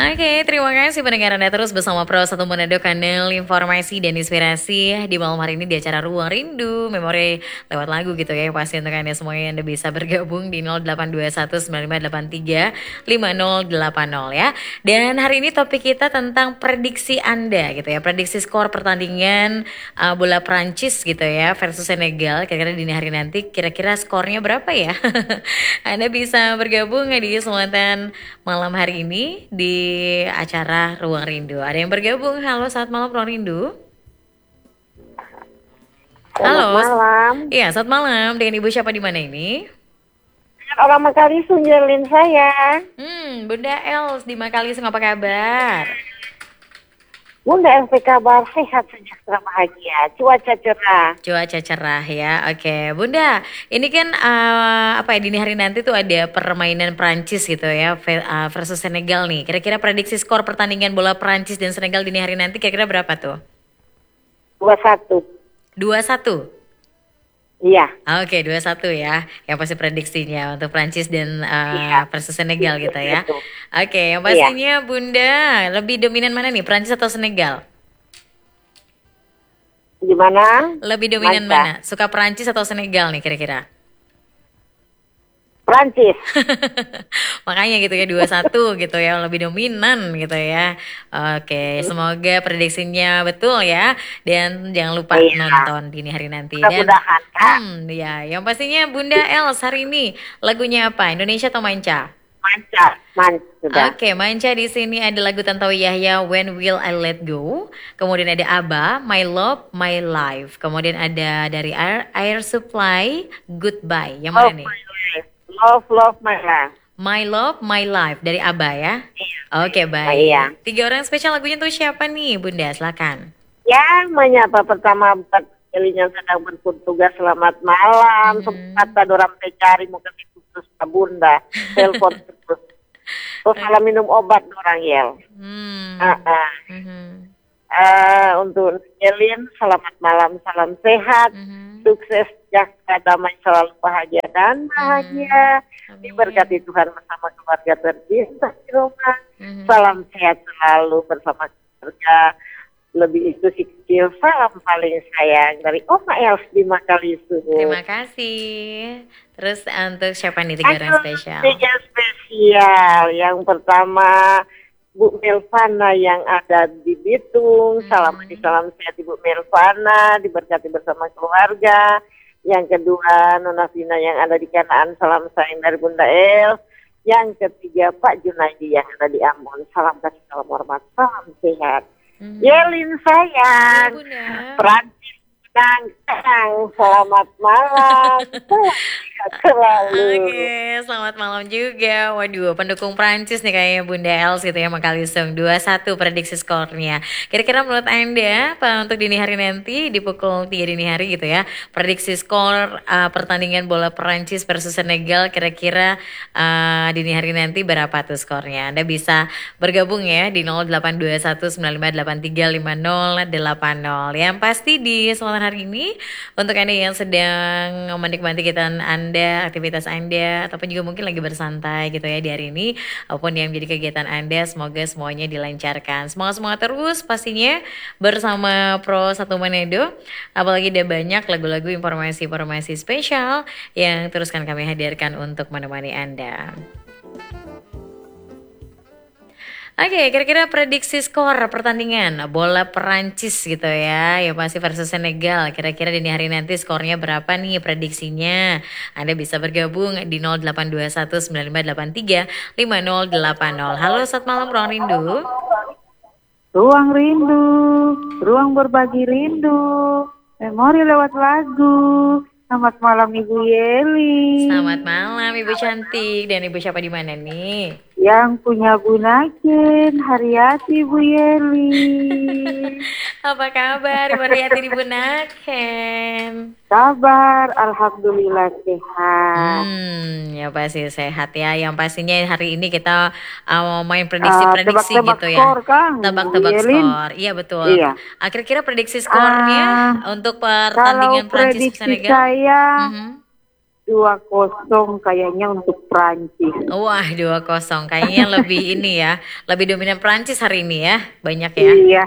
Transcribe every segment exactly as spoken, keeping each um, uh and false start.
Oke, terima kasih pendengar Anda terus bersama Pro satu Manado, kanal informasi dan inspirasi di malam hari ini di acara Ruang Rindu, memori lewat lagu gitu ya. Pasti untuk Anda semuanya Anda bisa bergabung di nol delapan dua satu sembilan lima delapan tiga lima nol delapan nol ya. Dan hari ini topik kita tentang prediksi Anda gitu ya, prediksi skor pertandingan uh, bola Prancis gitu ya versus Senegal. Kira-kira dini hari nanti kira-kira skornya berapa ya? Anda bisa bergabung di Selatan malam hari ini di acara Ruang Rindu. Ada yang bergabung. Halo, selamat malam Ruang Rindu. Selamat Halo. malam. Iya, selamat malam. Dengan Ibu siapa di mana ini? Orang Makali Sunjelin saya. Hmm, Bunda Els di Makalis, apa kabar? Bunda L P kabar sehat, sejahtera, bahagia, cuaca cerah. Cuaca cerah ya, oke Bunda. Ini kan uh, apa ya, dini hari nanti tuh ada permainan Prancis gitu ya ve- uh, versus Senegal nih. Kira-kira prediksi skor pertandingan bola Prancis dan Senegal dini hari nanti kira-kira berapa tuh? dua satu. dua satu. Iya. Oke, dua satu ya. Yang pasti prediksinya untuk Prancis dan uh, Iya. versus Senegal gitu ya. Itu. Oke, yang pastinya Bunda lebih dominan mana nih, Prancis atau Senegal? Gimana? Lebih dominan Manca. mana? Suka Prancis atau Senegal nih kira-kira? Prancis. Makanya gitu ya, dua satu gitu ya, lebih dominan gitu ya. Oke, semoga prediksinya betul ya. Dan jangan lupa Iya. nonton dini hari nanti. Dan Mudah-mudahan, Kak. hmm, ya, yang pastinya Bunda Els hari ini lagunya apa? Indonesia atau Manca? Manca. Manca sudah. Oke, Manca di sini ada lagu Tantowi Yahya, When Will I Let Go. Kemudian ada ABBA, My Love, My Life. Kemudian ada dari Air, Air Supply, Goodbye. Yang mana Love nih? my life. Love, love my life. My Love, My Life dari ABBA ya. Iya. Oke, baik. Iya. Tiga orang spesial lagunya tuh siapa nih, Bunda? Silakan. Ya, menyapa pertama buat Eli yang sedang bertugas, selamat malam. Hmm. Sempat ada orang pencari muka khusus Bunda. Telepon terus. Terus salah minum obat orang Yel. Hmm. Ah, ah. Mhm. Eh, untuk Jelin, selamat malam, salam sehat, Mhm. sukses, sejahtera, damai, selalu bahagia dan bahagia. Amin. Diberkati Tuhan bersama keluarga tercinta di rumah. Mhm. Salam sehat selalu bersama keluarga. Lebih itu si kecil, salam paling sayang dari Oma Els di Makalisu. Terima kasih. Terus untuk siapa nih tiga orang Aduh, spesial? tiga spesial. Yang pertama Bu Melvana yang ada di Bitung. Hmm. Salam salam sehat Ibu Melvana, diberkati bersama keluarga. Yang kedua Nona Vina yang ada di Kanaan, salam sayang dari Bunda El. Yang ketiga Pak Junaidi yang ada di Ambon, salam kasih, salam hormat, salam sehat. Mhm. Yelin sayang, Iya, Bunda. Prancis Kang, selamat malam. Sehat selalu. Oke, selamat malam juga. Waduh, pendukung Prancis nih kayaknya Bunda Els gitu ya, Makalisung. dua satu prediksi skornya. Kira-kira menurut Anda apa untuk dini hari nanti di pukul tiga dini hari gitu ya, prediksi skor uh, pertandingan bola Prancis versus Senegal kira-kira uh, dini hari nanti berapa tuh skornya? Anda bisa bergabung ya di nol delapan dua satu sembilan lima delapan tiga lima nol delapan nol. Yang pasti di selamat hari ini untuk Anda yang sedang menikmati kegiatan Anda, aktivitas Anda, ataupun juga mungkin lagi bersantai gitu ya di hari ini, apapun yang menjadi kegiatan Anda, semoga semuanya dilancarkan. Semangat-semangat terus pastinya bersama Pro satu Manado. Apalagi ada banyak lagu-lagu, informasi-informasi spesial yang teruskan kami hadirkan untuk menemani Anda. Oke, kira-kira prediksi skor pertandingan bola Perancis gitu ya, ya pasti versus Senegal. Kira-kira dini hari nanti skornya berapa nih prediksinya? Anda bisa bergabung di nol delapan dua satu sembilan lima delapan tiga lima nol delapan nol. Halo, selamat malam Ruang Rindu. Ruang rindu, ruang berbagi rindu, memori lewat lagu. Selamat malam Ibu Yeli. Selamat malam Ibu cantik, dan Ibu siapa di mana nih? Yang punya Bunaken, Haryati Bu Yeli. Apa kabar Ibu Riyati di Bunaken? Kabar, Alhamdulillah sehat. Hmm, ya pasti sehat ya. Yang pastinya hari ini kita uh, mau main Ah, prediksi-prediksi tebak-tebak gitu ya. skor, Kang. Tebak-tebak Bu Yelin. skor. Iya betul. Iya. Ah, kira-kira prediksi skornya Ah, untuk Kalau pertandingan Prancis prediksi Senegal? saya, Mhm. dua kosong kayaknya untuk Prancis. Wah, dua kosong. Kayaknya lebih ini ya, lebih dominan Prancis hari ini ya. Banyak ya. Iya.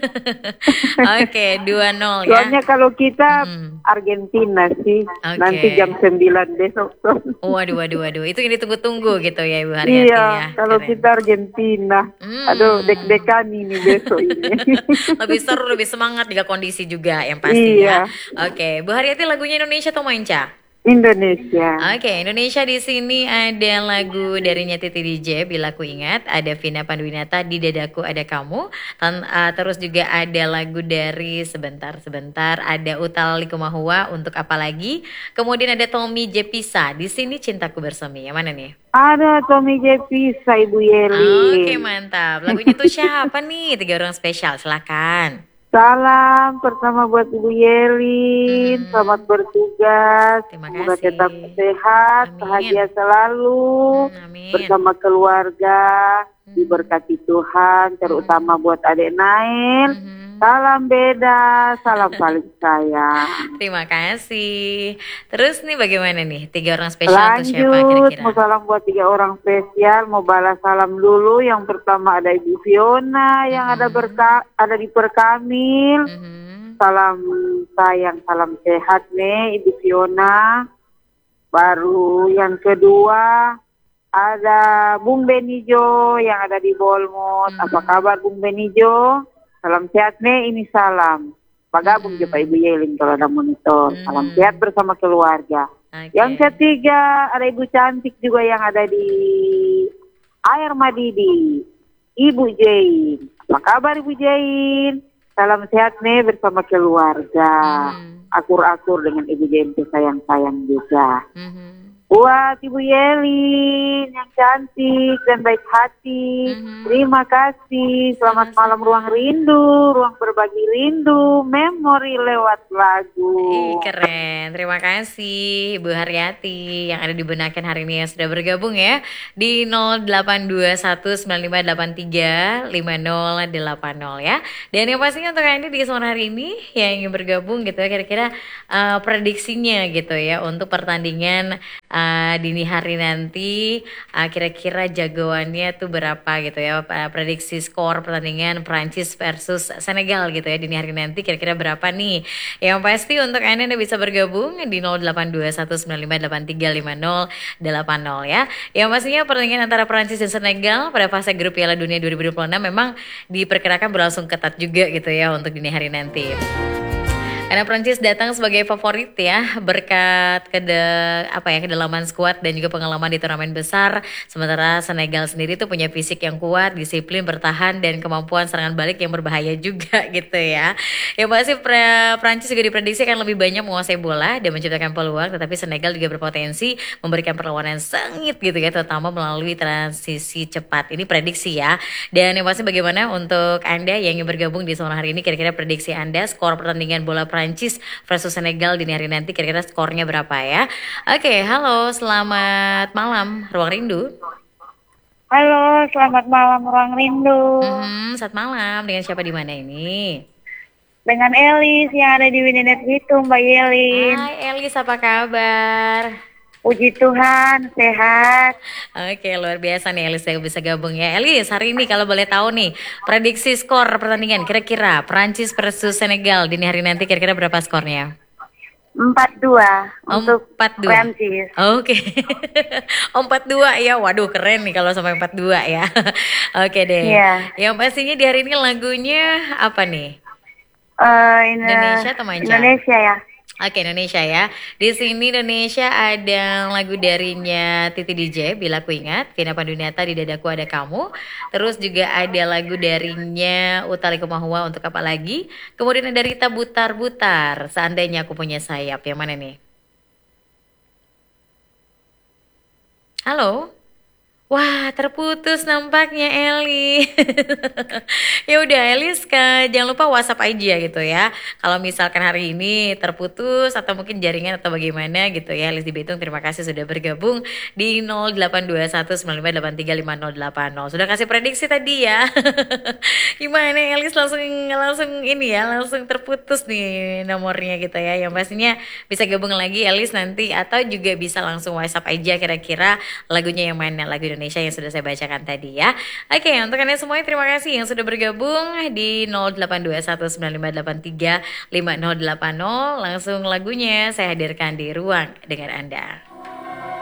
Oke, dua nol ya. Soalnya kalau kita Mm-mm. Argentina sih, Oke. nanti jam sembilan besok. Waduh, waduh, waduh. Itu yang ditunggu-tunggu gitu ya Ibu Haryati Iya, ya. kalau Keren. kita Argentina. Hmm. Aduh, deg-degan ini besok ini. Lebih seru, lebih semangat jika kondisi juga yang pasti ya. Iya. Oke, Bu Haryati lagunya Indonesia atau Manca? Indonesia. Oke, Indonesia di sini ada lagu dari Titi D J Bila Ku Ingat, ada Vina Panduwinata Di Dadaku Ada Kamu, Tan- uh, terus juga ada lagu dari sebentar sebentar ada Utha Likumahua Untuk Apa Lagi, kemudian ada Tommy Jepisa Di Sini Cintaku Bersemi. Yang mana nih? Ada Tommy Jepisa, Ibu Yeli. Oke, mantap. Lagunya tuh siapa nih? Tiga orang spesial, silakan. Salam pertama buat Ibu Yelin, Hmm. selamat bertugas, Terima semoga kasih. tetap sehat, Amin. bahagia selalu, Hmm, amin. bersama keluarga, Hmm. diberkati Tuhan, terutama buat adik Nail. Mhm. Salam beda, salam saling sayang. Terima kasih. Terus nih bagaimana nih? Tiga orang spesial untuk siapa Lanjut, kira-kira? mau salam buat tiga orang spesial, mau balas salam dulu. Yang pertama ada Ibu Fiona yang ada Mhm. berka ada di Perkamil. Mhm. Salam sayang, salam sehat nih Ibu Fiona. Baru yang kedua ada Bung Benijo yang ada di Bolmot. Hmm. Apa kabar Bung Benijo? Salam sehat nih, ini salam. Pagabung Hmm. juga Ibu Yelin kalau ada monitor. Salam Hmm. sehat bersama keluarga. Oke. Yang ketiga ada Ibu Cantik juga yang ada di Air Madidi. Ibu Jain. Apa kabar Ibu Jain? Salam sehat nih bersama keluarga. Hmm. Akur-akur dengan Ibu Jain sayang-sayang juga. Mhm. Buat Ibu Yelin yang cantik dan baik hati. Mhm. Terima kasih. Selamat malam Ruang Rindu, Ruang Berbagi Rindu, memori lewat lagu. Ih, keren. Terima kasih Ibu Haryati yang ada di Benaken hari ini yang sudah bergabung ya di nol delapan dua satu sembilan lima delapan tiga lima nol delapan nol ya. Dan yang pastinya untuk Anda di sore hari ini yang ingin bergabung gitu ya, kira-kira uh, prediksinya gitu ya untuk pertandingan uh, dini hari nanti, uh, kira-kira jagoannya tuh berapa gitu ya, uh, prediksi skor pertandingan Prancis versus Senegal gitu ya dini hari nanti kira-kira berapa nih. Yang pasti untuk Anda, Anda bisa bergabung di nol delapan dua satu sembilan lima delapan tiga lima nol delapan nol ya. Yang pastinya pertandingan antara Prancis dan Senegal pada fase grup Piala Dunia dua ribu dua puluh enam memang diperkirakan berlangsung ketat juga gitu ya untuk dini hari nanti. Karena Prancis datang sebagai favorit ya berkat kede apa ya kedalaman skuad dan juga pengalaman di turnamen besar. Sementara Senegal sendiri tuh punya fisik yang kuat, disiplin bertahan dan kemampuan serangan balik yang berbahaya juga gitu ya. Yang pasti pra- Prancis juga diprediksi akan lebih banyak menguasai bola dan menciptakan peluang, tetapi Senegal juga berpotensi memberikan perlawanan sengit gitu ya, terutama melalui transisi cepat. Ini prediksi ya. Dan yang pasti bagaimana untuk Anda yang ingin bergabung di sore hari ini, kira-kira prediksi Anda skor pertandingan bola Prancis versus Senegal dini hari nanti kira-kira skornya berapa ya? Oke, halo, selamat malam Ruang Rindu. Halo, selamat malam Ruang Rindu. Hmm, selamat malam. Dengan siapa di mana ini? Dengan Elis yang ada di Wininet itu, Mbak Yelin. Hai Elis, apa kabar? Puji Tuhan, sehat. Oke, luar biasa nih Elis yang bisa gabung ya. Elis, hari ini kalau boleh tahu nih, prediksi skor pertandingan kira-kira Prancis versus Senegal dini hari nanti kira-kira berapa skornya? empat dua untuk empat dua. Prancis. Oke. empat dua ya. Waduh, keren nih kalau sampai empat dua ya. Oke deh. Iya. Yang pastinya di hari ini lagunya apa nih? Eh, ini- Indonesia atau Manca? Indonesia ya. Oke, Indonesia ya. Di sini Indonesia ada lagu darinya Titi D J Bila Ku Ingat, Vina Panduwinata Di Dadaku Ada Kamu. Terus juga ada lagu darinya Utha Likumahua Untuk Apa Lagi. Kemudian ada Rita Butar-Butar Seandainya Aku Punya Sayap. Yang mana nih? Halo? Wah, terputus nampaknya Eli. Ya udah Elis, ke, jangan lupa WhatsApp aja gitu ya. Kalau misalkan hari ini terputus atau mungkin jaringan atau bagaimana gitu ya. Elis di Betung terima kasih sudah bergabung di nol delapan dua satu sembilan lima delapan tiga lima nol delapan nol. Sudah kasih prediksi tadi ya. Gimana Elis langsung langsung ini ya, langsung terputus nih nomornya gitu ya. Yang pastinya bisa gabung lagi Elis nanti atau juga bisa langsung WhatsApp aja kira-kira lagunya yang mana, lagu Indonesia yang sudah saya bacakan tadi ya. Oke, untuk kalian semuanya terima kasih yang sudah bergabung di nol delapan dua satu sembilan lima delapan tiga lima nol delapan nol. Langsung lagunya saya hadirkan di ruang dengan Anda.